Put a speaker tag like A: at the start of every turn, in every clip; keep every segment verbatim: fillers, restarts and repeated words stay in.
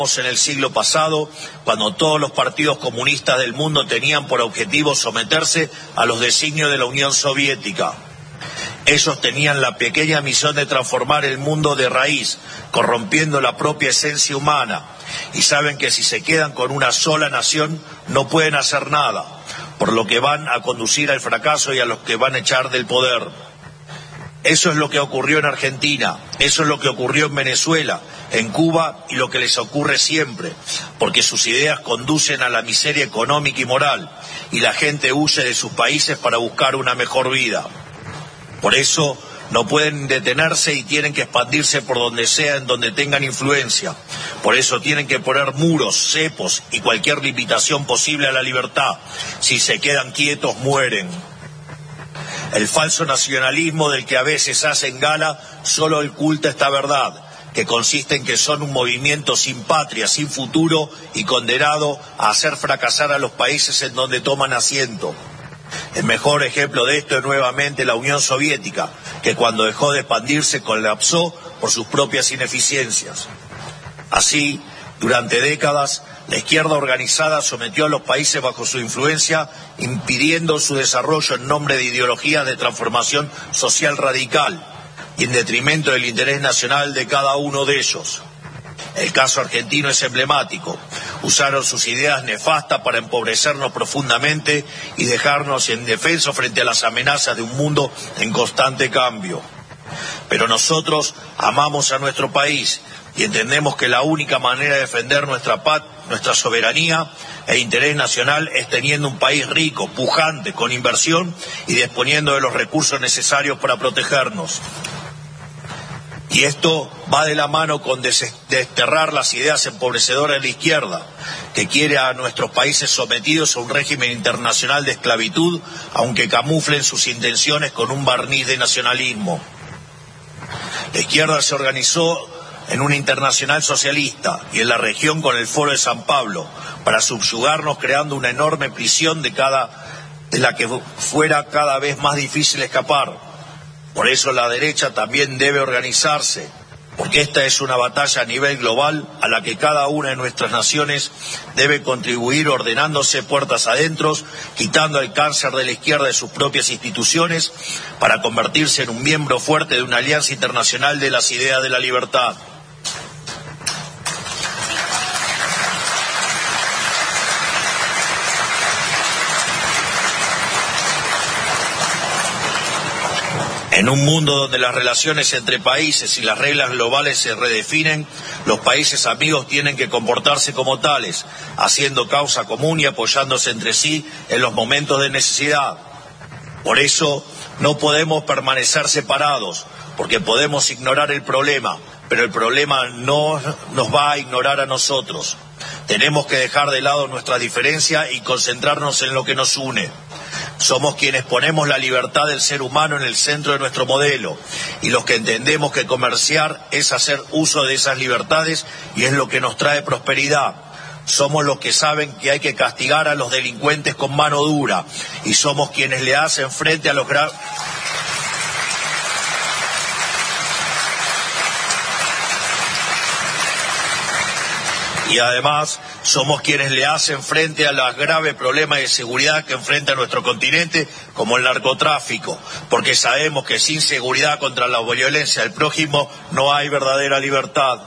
A: En el siglo pasado, cuando todos los partidos comunistas del mundo tenían por objetivo someterse a los designios de la Unión Soviética. Ellos tenían la pequeña misión de transformar el mundo de raíz, corrompiendo la propia esencia humana, y saben que si se quedan con una sola nación no pueden hacer nada, por lo que van a conducir al fracaso y a los que van a echar del poder. Eso es lo que ocurrió en Argentina, eso es lo que ocurrió en Venezuela, en Cuba y lo que les ocurre siempre, porque sus ideas conducen a la miseria económica y moral, y la gente huye de sus países para buscar una mejor vida. Por eso no pueden detenerse y tienen que expandirse por donde sea, en donde tengan influencia. Por eso tienen que poner muros, cepos y cualquier limitación posible a la libertad. Si se quedan quietos, mueren. El falso nacionalismo del que a veces hacen gala solo oculta esta verdad, que consiste en que son un movimiento sin patria, sin futuro y condenado a hacer fracasar a los países en donde toman asiento. El mejor ejemplo de esto es nuevamente la Unión Soviética, que cuando dejó de expandirse colapsó por sus propias ineficiencias. Así, durante décadas, la izquierda organizada sometió a los países bajo su influencia, impidiendo su desarrollo en nombre de ideologías de transformación social radical y en detrimento del interés nacional de cada uno de ellos. El caso argentino es emblemático. Usaron sus ideas nefastas para empobrecernos profundamente y dejarnos indefensos frente a las amenazas de un mundo en constante cambio. Pero nosotros amamos a nuestro país y entendemos que la única manera de defender nuestra paz, nuestra soberanía e interés nacional es teniendo un país rico, pujante, con inversión y disponiendo de los recursos necesarios para protegernos. Y esto va de la mano con desterrar las ideas empobrecedoras de la izquierda, que quiere a nuestros países sometidos a un régimen internacional de esclavitud, aunque camuflen sus intenciones con un barniz de nacionalismo. La izquierda se organizó en una internacional socialista y en la región con el Foro de San Pablo, para subyugarnos creando una enorme prisión de, cada, de la que fuera cada vez más difícil escapar. Por eso la derecha también debe organizarse, porque esta es una batalla a nivel global a la que cada una de nuestras naciones debe contribuir ordenándose puertas adentro, quitando el cáncer de la izquierda de sus propias instituciones para convertirse en un miembro fuerte de una alianza internacional de las ideas de la libertad. En un mundo donde las relaciones entre países y las reglas globales se redefinen, los países amigos tienen que comportarse como tales, haciendo causa común y apoyándose entre sí en los momentos de necesidad. Por eso no podemos permanecer separados, porque podemos ignorar el problema, pero el problema no nos va a ignorar a nosotros. Tenemos que dejar de lado nuestra diferencia y concentrarnos en lo que nos une. Somos quienes ponemos la libertad del ser humano en el centro de nuestro modelo y los que entendemos que comerciar es hacer uso de esas libertades y es lo que nos trae prosperidad. Somos los que saben que hay que castigar a los delincuentes con mano dura y somos quienes le hacen frente a los graves... Y además somos quienes le hacen frente a los graves problemas de seguridad que enfrenta nuestro continente, como el narcotráfico, porque sabemos que sin seguridad contra la violencia del prójimo no hay verdadera libertad.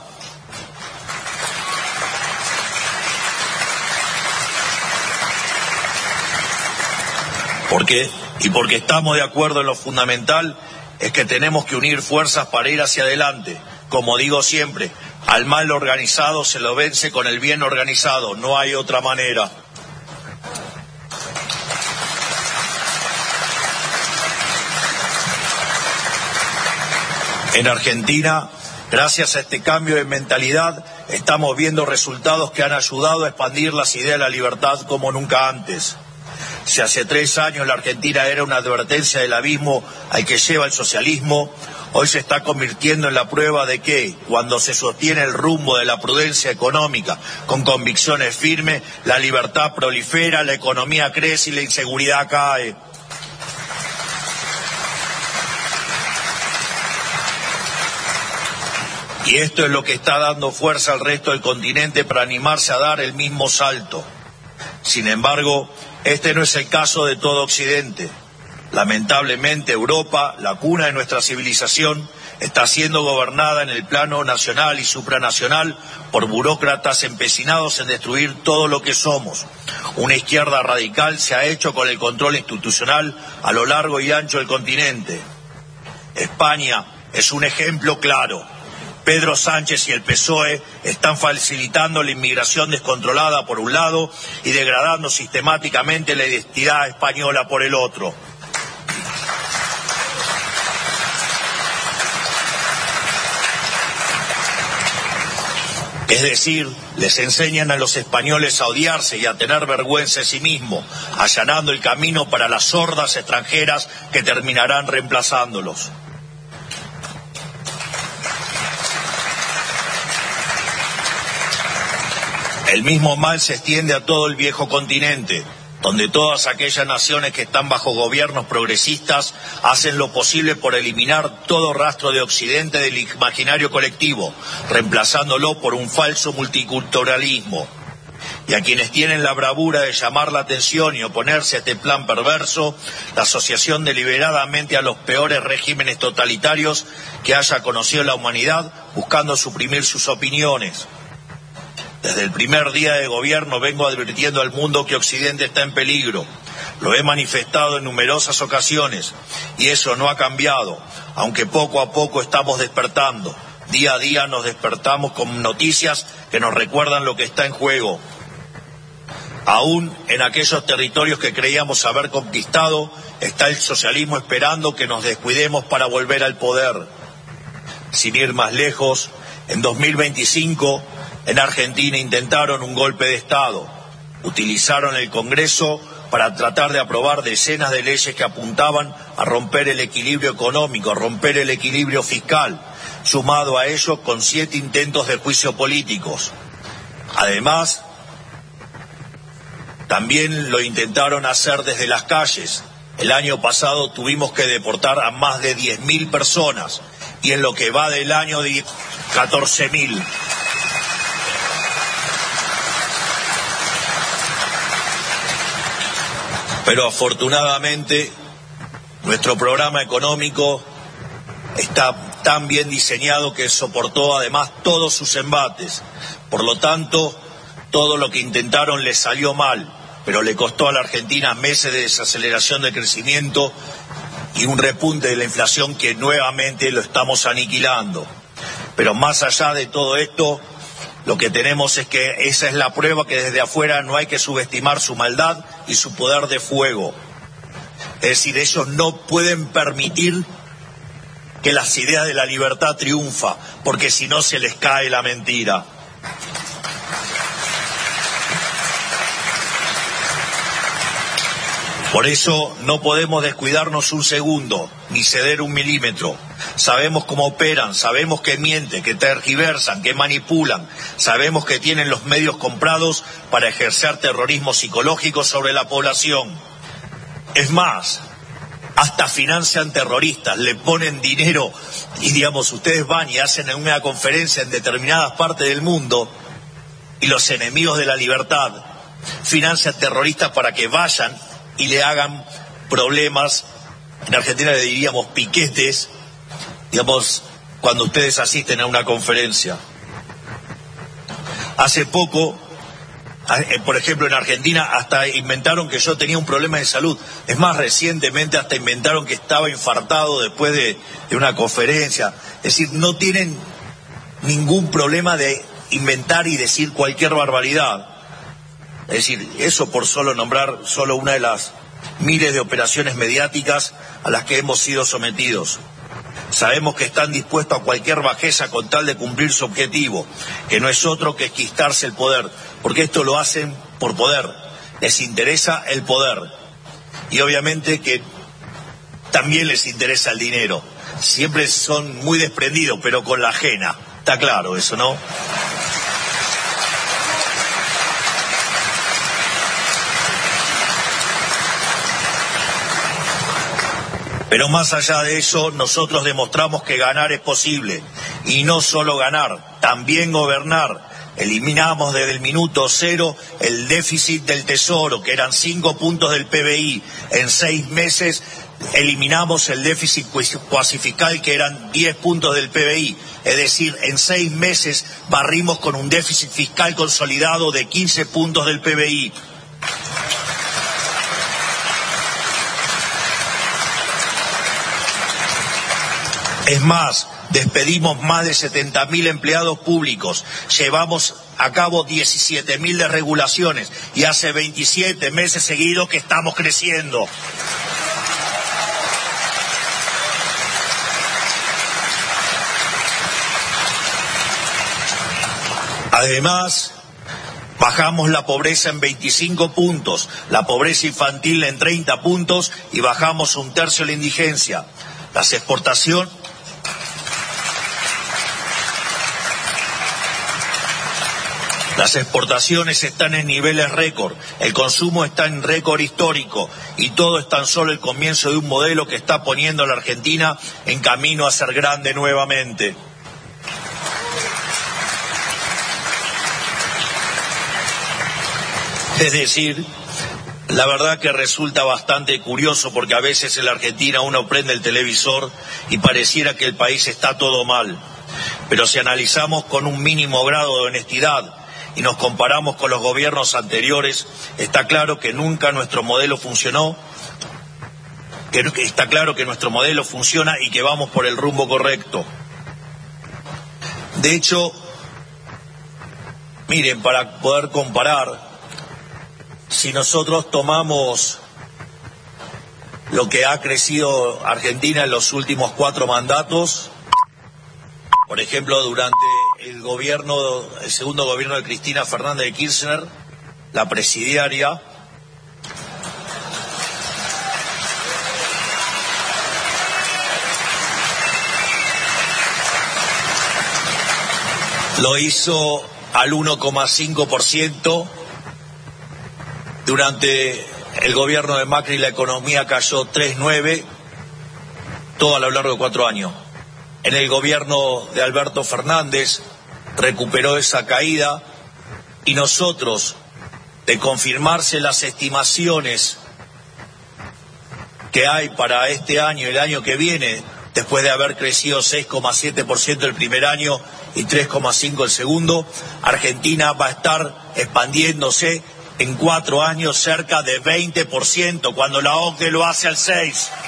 A: ¿Por qué? Y porque estamos de acuerdo en lo fundamental, es que tenemos que unir fuerzas para ir hacia adelante. Como digo siempre, al mal organizado se lo vence con el bien organizado, no hay otra manera. En Argentina, gracias a este cambio de mentalidad, estamos viendo resultados que han ayudado a expandir las ideas de la libertad como nunca antes. Si hace tres años la Argentina era una advertencia del abismo al que lleva el socialismo, hoy se está convirtiendo en la prueba de que, cuando se sostiene el rumbo de la prudencia económica con convicciones firmes, la libertad prolifera, la economía crece y la inseguridad cae. Y esto es lo que está dando fuerza al resto del continente para animarse a dar el mismo salto. Sin embargo, este no es el caso de todo Occidente. Lamentablemente, Europa, la cuna de nuestra civilización, está siendo gobernada en el plano nacional y supranacional por burócratas empecinados en destruir todo lo que somos. Una izquierda radical se ha hecho con el control institucional a lo largo y ancho del continente. España es un ejemplo claro. Pedro Sánchez y el P S O E están facilitando la inmigración descontrolada por un lado y degradando sistemáticamente la identidad española por el otro. Es decir, les enseñan a los españoles a odiarse y a tener vergüenza de sí mismos, allanando el camino para las hordas extranjeras que terminarán reemplazándolos. El mismo mal se extiende a todo el viejo continente, donde todas aquellas naciones que están bajo gobiernos progresistas hacen lo posible por eliminar todo rastro de Occidente del imaginario colectivo, reemplazándolo por un falso multiculturalismo. Y a quienes tienen la bravura de llamar la atención y oponerse a este plan perverso, la asociación deliberadamente a los peores regímenes totalitarios que haya conocido la humanidad, buscando suprimir sus opiniones. Desde el primer día de gobierno vengo advirtiendo al mundo que Occidente está en peligro. Lo he manifestado en numerosas ocasiones y eso no ha cambiado, aunque poco a poco estamos despertando. Día a día nos despertamos con noticias que nos recuerdan lo que está en juego. Aún en aquellos territorios que creíamos haber conquistado, está el socialismo esperando que nos descuidemos para volver al poder. Sin ir más lejos, en dos mil veinticinco... en Argentina intentaron un golpe de Estado. Utilizaron el Congreso para tratar de aprobar decenas de leyes que apuntaban a romper el equilibrio económico, a romper el equilibrio fiscal, sumado a ello con siete intentos de juicio políticos. Además, también lo intentaron hacer desde las calles. El año pasado tuvimos que deportar a más de diez mil personas y en lo que va del año de catorce mil. Pero afortunadamente nuestro programa económico está tan bien diseñado que soportó además todos sus embates. Por lo tanto, todo lo que intentaron les salió mal, pero le costó a la Argentina meses de desaceleración de crecimiento y un repunte de la inflación que nuevamente lo estamos aniquilando. Pero más allá de todo esto, lo que tenemos es que esa es la prueba que desde afuera no hay que subestimar su maldad y su poder de fuego. Es decir, ellos no pueden permitir que las ideas de la libertad triunfa, porque si no se les cae la mentira. Por eso no podemos descuidarnos un segundo, ni ceder un milímetro. Sabemos cómo operan, sabemos que mienten, que tergiversan, que manipulan, sabemos que tienen los medios comprados para ejercer terrorismo psicológico sobre la población. Es más, hasta financian terroristas, le ponen dinero y digamos, ustedes van y hacen una conferencia en determinadas partes del mundo y los enemigos de la libertad financian terroristas para que vayan y le hagan problemas, en Argentina le diríamos piquetes, digamos, cuando ustedes asisten a una conferencia. Hace poco, por ejemplo, en Argentina hasta inventaron que yo tenía un problema de salud. Es más, recientemente hasta inventaron que estaba infartado después de, de una conferencia. Es decir, no tienen ningún problema de inventar y decir cualquier barbaridad. Es decir, eso por solo nombrar solo una de las miles de operaciones mediáticas a las que hemos sido sometidos. Sabemos que están dispuestos a cualquier bajeza con tal de cumplir su objetivo, que no es otro que esquistarse el poder, porque esto lo hacen por poder, les interesa el poder. Y obviamente que también les interesa el dinero. Siempre son muy desprendidos, pero con la ajena. Está claro eso, ¿no? Pero más allá de eso, nosotros demostramos que ganar es posible y no solo ganar, también gobernar. Eliminamos desde el minuto cero el déficit del Tesoro, que eran cinco puntos del P B I. En seis meses eliminamos el déficit cuasi fiscal, que eran diez puntos del P B I. Es decir, en seis meses barrimos con un déficit fiscal consolidado de quince puntos del P B I. Es más, despedimos más de setenta mil empleados públicos, llevamos a cabo diecisiete mil desregulaciones y hace veintisiete meses seguidos que estamos creciendo. Además, bajamos la pobreza en veinticinco puntos, la pobreza infantil en treinta puntos y bajamos un tercio la indigencia. Las exportaciones... Las exportaciones están en niveles récord, el consumo está en récord histórico y todo es tan solo el comienzo de un modelo que está poniendo a la Argentina en camino a ser grande nuevamente. Es decir, la verdad que resulta bastante curioso porque a veces en la Argentina uno prende el televisor y pareciera que el país está todo mal. Pero si analizamos con un mínimo grado de honestidad y nos comparamos con los gobiernos anteriores, está claro que nunca nuestro modelo funcionó, que está claro que nuestro modelo funciona y que vamos por el rumbo correcto. De hecho, miren, para poder comparar, si nosotros tomamos lo que ha crecido Argentina en los últimos cuatro mandatos, por ejemplo, durante el gobierno, el segundo gobierno de Cristina Fernández de Kirchner, la presidiaria, lo hizo al uno coma cinco por ciento. Durante el gobierno de Macri la economía cayó tres coma nueve por ciento, todo a lo largo de cuatro años. En el gobierno de Alberto Fernández recuperó esa caída y nosotros, de confirmarse las estimaciones que hay para este año y el año que viene, después de haber crecido seis coma siete por ciento el primer año y tres coma cinco por ciento el segundo, Argentina va a estar expandiéndose en cuatro años cerca de veinte por ciento, cuando la O C D E lo hace al seis por ciento.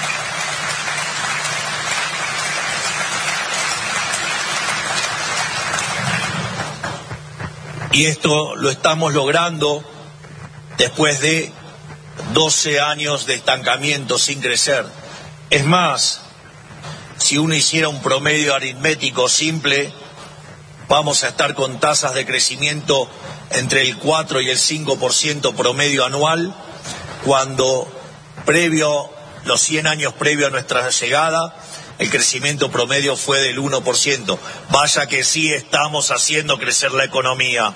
A: Y esto lo estamos logrando después de doce años de estancamiento sin crecer. Es más, si uno hiciera un promedio aritmético simple, vamos a estar con tasas de crecimiento entre el cuatro y el cinco por ciento promedio anual, cuando previo, los cien años previo a nuestra llegada, el crecimiento promedio fue del uno por ciento. Vaya que sí estamos haciendo crecer la economía.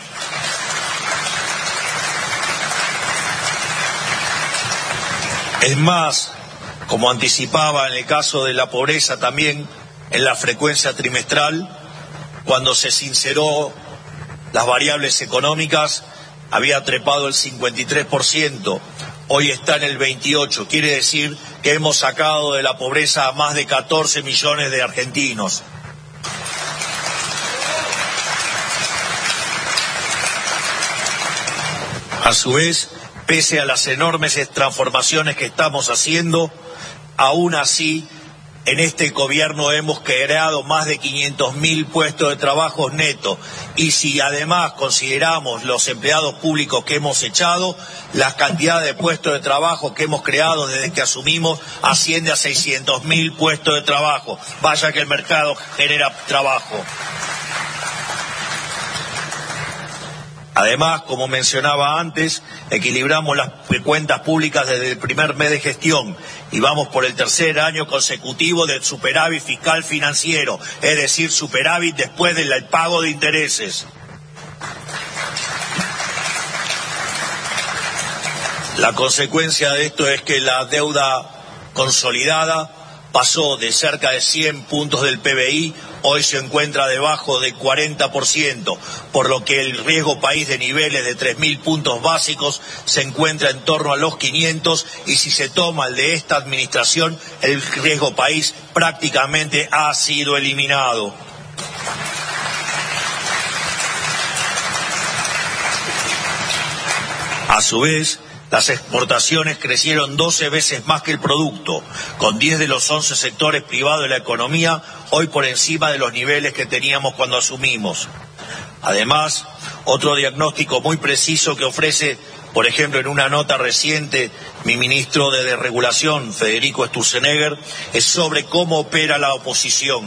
A: Es más, como anticipaba en el caso de la pobreza también, en la frecuencia trimestral, cuando se sinceró las variables económicas, había trepado el cincuenta y tres por ciento. Hoy está en el veintiocho por ciento, quiere decir que hemos sacado de la pobreza a más de catorce millones de argentinos. A su vez, pese a las enormes transformaciones que estamos haciendo, aún así, en este gobierno hemos creado más de quinientos mil puestos de trabajo netos y si además consideramos los empleados públicos que hemos echado, la cantidad de puestos de trabajo que hemos creado desde que asumimos asciende a seiscientos mil puestos de trabajo. Vaya que el mercado genera trabajo. Además, como mencionaba antes, equilibramos las cuentas públicas desde el primer mes de gestión y vamos por el tercer año consecutivo del superávit fiscal financiero, es decir, superávit después del pago de intereses. La consecuencia de esto es que la deuda consolidada pasó de cerca de cien puntos del P B I hoy se encuentra debajo del cuarenta por ciento, por lo que el riesgo país de niveles de tres mil puntos básicos se encuentra en torno a los quinientos, y si se toma el de esta administración, el riesgo país prácticamente ha sido eliminado. A su vez, las exportaciones crecieron doce veces más que el producto, con diez de los once sectores privados de la economía hoy por encima de los niveles que teníamos cuando asumimos. Además, otro diagnóstico muy preciso que ofrece, por ejemplo, en una nota reciente, mi ministro de Desregulación, Federico Sturzenegger, es sobre cómo opera la oposición.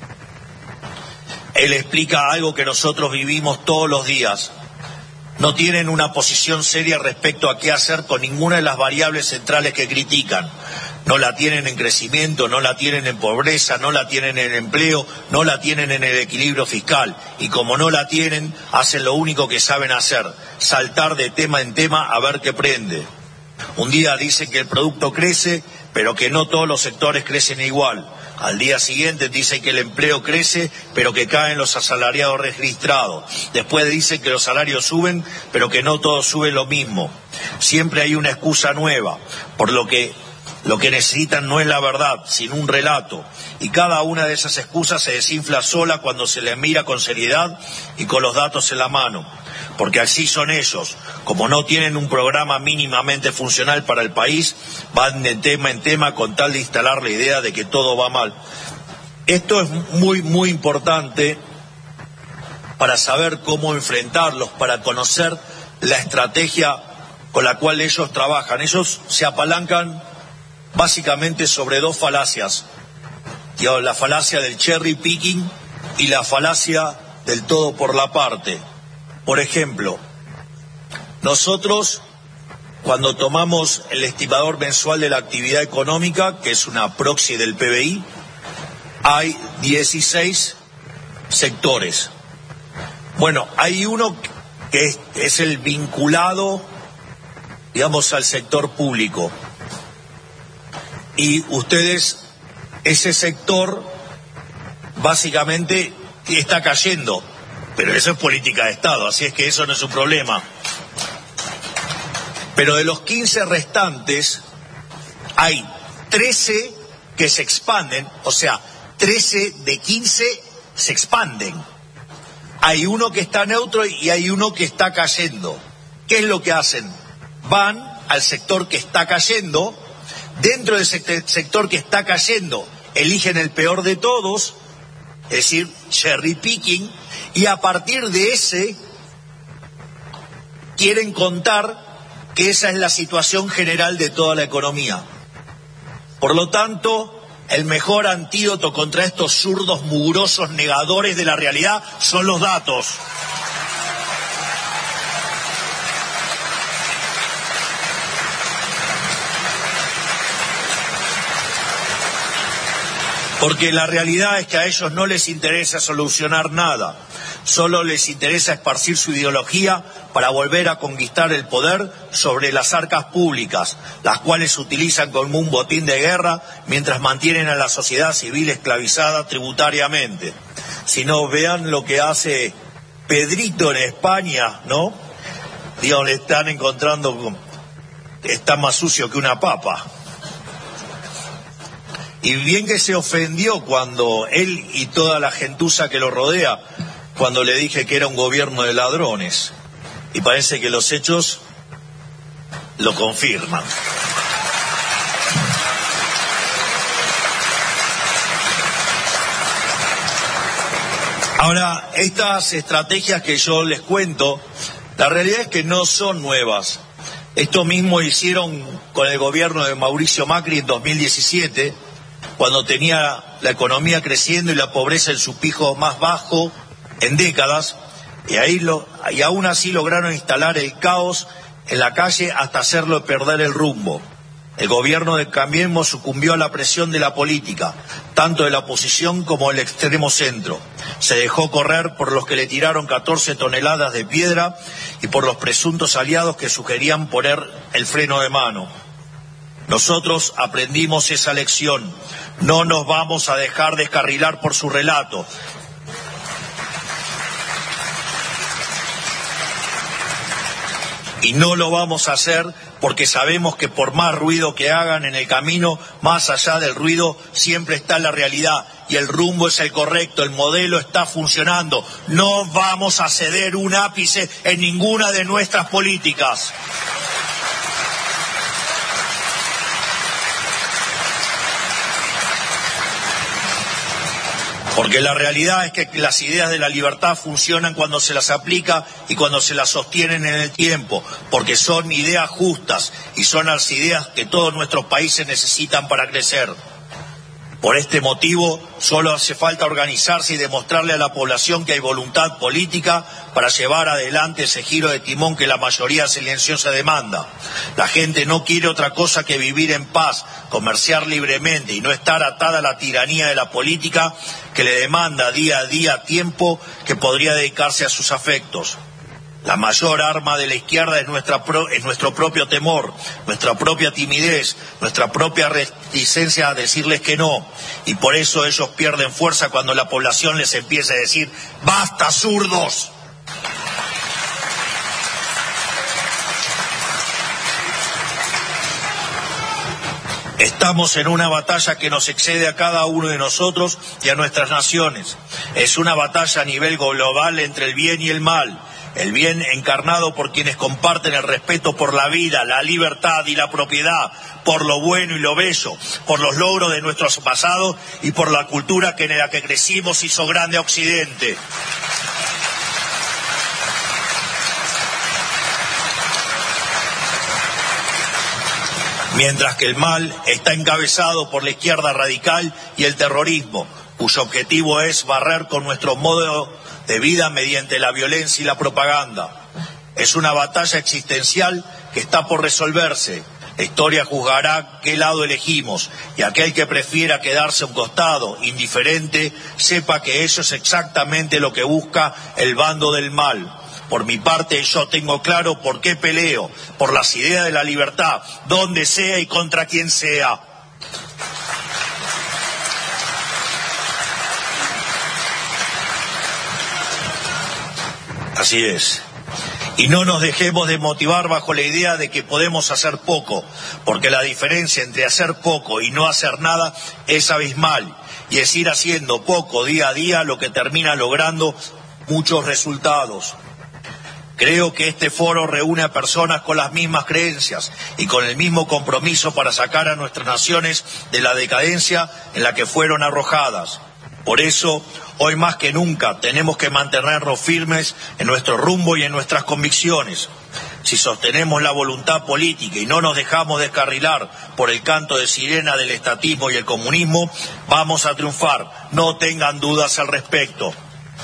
A: Él explica algo que nosotros vivimos todos los días. No tienen una posición seria respecto a qué hacer con ninguna de las variables centrales que critican. No la tienen en crecimiento, no la tienen en pobreza, no la tienen en empleo, no la tienen en el equilibrio fiscal. Y como no la tienen, hacen lo único que saben hacer, saltar de tema en tema a ver qué prende. Un día dicen que el producto crece, pero que no todos los sectores crecen igual. Al día siguiente dicen que el empleo crece, pero que caen los asalariados registrados. Después dicen que los salarios suben, pero que no todos suben lo mismo. Siempre hay una excusa nueva, por lo que lo que necesitan no es la verdad, sino un relato. Y cada una de esas excusas se desinfla sola cuando se les mira con seriedad y con los datos en la mano. Porque así son ellos. Como no tienen un programa mínimamente funcional para el país, van de tema en tema con tal de instalar la idea de que todo va mal. Esto es muy, muy importante para saber cómo enfrentarlos, para conocer la estrategia con la cual ellos trabajan. Ellos se apalancan básicamente sobre dos falacias. La falacia del cherry picking y la falacia del todo por la parte. Por ejemplo, nosotros cuando tomamos el estimador mensual de la actividad económica, que es una proxy del P B I, hay dieciséis sectores. Bueno, hay uno que es, es el vinculado, digamos, al sector público. Y ustedes, ese sector básicamente está cayendo. Pero eso es política de Estado, así es que eso no es un problema. Pero de los quince restantes, hay trece que se expanden, o sea, trece de quince se expanden. Hay uno que está neutro y hay uno que está cayendo. ¿Qué es lo que hacen? Van al sector que está cayendo, dentro del sector que está cayendo, eligen el peor de todos, es decir, cherry picking, y a partir de ese quieren contar que esa es la situación general de toda la economía. Por lo tanto, el mejor antídoto contra estos zurdos mugrosos negadores de la realidad son los datos. Porque la realidad es que a ellos no les interesa solucionar nada, solo les interesa esparcir su ideología para volver a conquistar el poder sobre las arcas públicas, las cuales utilizan como un botín de guerra mientras mantienen a la sociedad civil esclavizada tributariamente. Si no, vean lo que hace Pedrito en España, ¿no? Digo, le están encontrando, está más sucio que una papa. Y bien que se ofendió cuando él y toda la gentuza que lo rodea, cuando le dije que era un gobierno de ladrones. Y parece que los hechos lo confirman. Ahora, estas estrategias que yo les cuento, la realidad es que no son nuevas. Esto mismo hicieron con el gobierno de Mauricio Macri en dos mil diecisiete, cuando tenía la economía creciendo y la pobreza en su pico más bajo en décadas, y, ahí lo, y aún así lograron instalar el caos en la calle hasta hacerlo perder el rumbo. El gobierno de Cambiemos sucumbió a la presión de la política, tanto de la oposición como del extremo centro. Se dejó correr por los que le tiraron catorce toneladas de piedra y por los presuntos aliados que sugerían poner el freno de mano. Nosotros aprendimos esa lección. No nos vamos a dejar descarrilar por su relato. Y no lo vamos a hacer porque sabemos que por más ruido que hagan en el camino, más allá del ruido, siempre está la realidad. Y el rumbo es el correcto, el modelo está funcionando. No vamos a ceder un ápice en ninguna de nuestras políticas. Porque la realidad es que las ideas de la libertad funcionan cuando se las aplica y cuando se las sostienen en el tiempo, porque son ideas justas y son las ideas que todos nuestros países necesitan para crecer. Por este motivo, solo hace falta organizarse y demostrarle a la población que hay voluntad política para llevar adelante ese giro de timón que la mayoría silenciosa demanda. La gente no quiere otra cosa que vivir en paz, comerciar libremente y no estar atada a la tiranía de la política que le demanda día a día tiempo que podría dedicarse a sus afectos. La mayor arma de la izquierda es, nuestra pro, es nuestro propio temor, nuestra propia timidez, nuestra propia reticencia a decirles que no. Y por eso ellos pierden fuerza cuando la población les empieza a decir ¡basta, zurdos! Estamos en una batalla que nos excede a cada uno de nosotros y a nuestras naciones. Es una batalla a nivel global entre el bien y el mal. El bien encarnado por quienes comparten el respeto por la vida, la libertad y la propiedad, por lo bueno y lo bello, por los logros de nuestros pasados y por la cultura que en la que crecimos hizo grande a Occidente. Mientras que el mal está encabezado por la izquierda radical y el terrorismo, cuyo objetivo es barrer con nuestro modo de vida mediante la violencia y la propaganda. Es una batalla existencial que está por resolverse. La historia juzgará qué lado elegimos y aquel que prefiera quedarse a un costado, indiferente, sepa que eso es exactamente lo que busca el bando del mal. Por mi parte, yo tengo claro por qué peleo, por las ideas de la libertad, donde sea y contra quien sea. Así es. Y no nos dejemos de motivar bajo la idea de que podemos hacer poco, porque la diferencia entre hacer poco y no hacer nada es abismal, y es ir haciendo poco día a día lo que termina logrando muchos resultados. Creo que este foro reúne a personas con las mismas creencias y con el mismo compromiso para sacar a nuestras naciones de la decadencia en la que fueron arrojadas. Por eso, hoy más que nunca, tenemos que mantenernos firmes en nuestro rumbo y en nuestras convicciones. Si sostenemos la voluntad política y no nos dejamos descarrilar por el canto de sirena del estatismo y el comunismo, vamos a triunfar. No tengan dudas al respecto.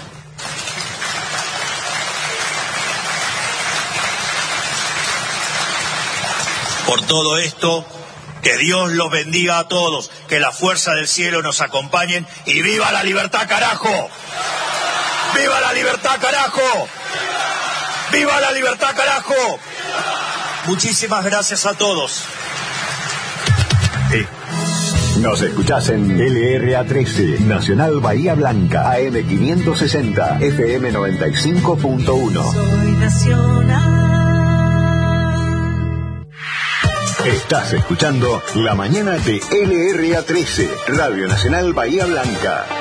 A: Por todo esto, que Dios los bendiga a todos, que la fuerza del cielo nos acompañen y ¡viva la libertad, carajo! ¡Viva la libertad, carajo! ¡Viva la libertad, carajo! Muchísimas gracias a todos.
B: Sí. Nos escuchás en L R A trece, Nacional Bahía Blanca, A M quinientos sesenta, F M noventa y cinco punto uno.
C: Soy nacional.
B: Estás escuchando La Mañana de L R A trece, Radio Nacional Bahía Blanca.